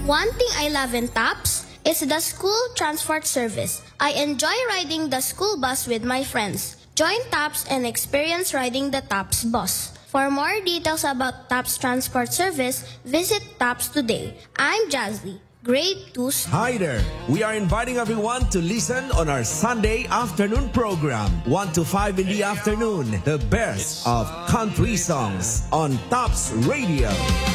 One thing I love in TAPS is the school transport service. I enjoy riding the school bus with my friends. Join TAPS and experience riding the TAPS bus. For more details about TAPS transport service, visit TAPS today. I'm Jazzy, grade 2. Hi there! We are inviting everyone to listen on our Sunday afternoon program, 1 to 5 in the afternoon, the best of country songs on TAPS Radio.